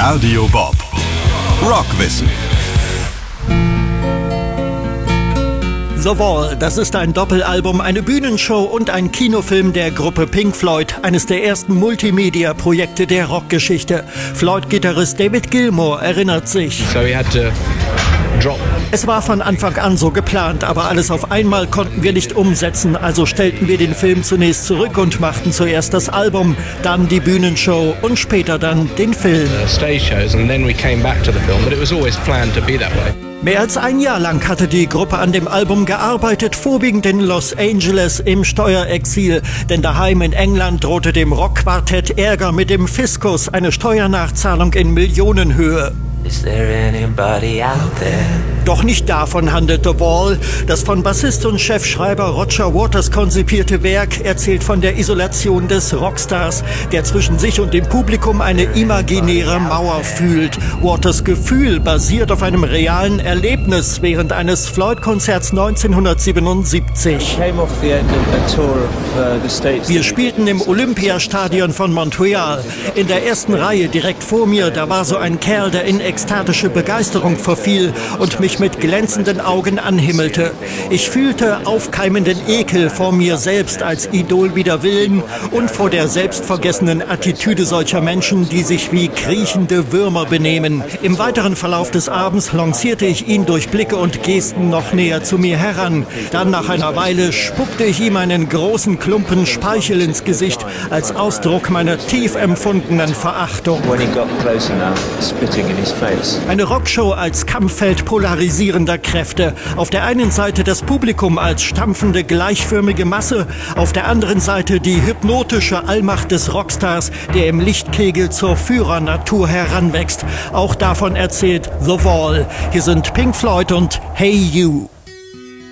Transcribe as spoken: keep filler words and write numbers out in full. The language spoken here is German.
Radio Bob. Rockwissen. The Wall, das ist ein Doppelalbum, eine Bühnenshow und ein Kinofilm der Gruppe Pink Floyd, eines der ersten Multimedia-Projekte der Rockgeschichte. Floyd-Gitarrist David Gilmour erinnert sich. So he had to drop. Es war von Anfang an so geplant, aber alles auf einmal konnten wir nicht umsetzen, also stellten wir den Film zunächst zurück und machten zuerst das Album, dann die Bühnenshow und später dann den Film. Uh, stage shows and then we came back to the film, but it was always planned to be that way. Mehr als ein Jahr lang hatte die Gruppe an dem Album gearbeitet, vorwiegend in Los Angeles im Steuerexil. Denn daheim in England drohte dem Rockquartett Ärger mit dem Fiskus, eine Steuernachzahlung in Millionenhöhe. Is there anybody out there? Doch nicht davon handelt The Wall. Das von Bassist und Chefschreiber Roger Waters konzipierte Werk erzählt von der Isolation des Rockstars, der zwischen sich und dem Publikum eine imaginäre Mauer fühlt. Waters Gefühl basiert auf einem realen Erlebnis während eines Floyd-Konzerts neunzehnhundertsiebenundsiebzig. Wir spielten im Olympiastadion von Montreal. In der ersten Reihe direkt vor mir, da war so ein Kerl, der in ekstatische Begeisterung verfiel und mich mit glänzenden Augen anhimmelte. Ich fühlte aufkeimenden Ekel vor mir selbst als Idol wider Willen und vor der selbstvergessenen Attitüde solcher Menschen, die sich wie kriechende Würmer benehmen. Im weiteren Verlauf des Abends lancierte ich ihn durch Blicke und Gesten noch näher zu mir heran. Dann nach einer Weile spuckte ich ihm einen großen Klumpen Speichel ins Gesicht als Ausdruck meiner tief empfundenen Verachtung. Eine Rockshow als Kampffeld polarisierender Kräfte. Auf der einen Seite das Publikum als stampfende, gleichförmige Masse, auf der anderen Seite die hypnotische Allmacht des Rockstars, der im Lichtkegel zur Führernatur heranwächst. Auch davon erzählt The Wall. Hier sind Pink Floyd und Hey You.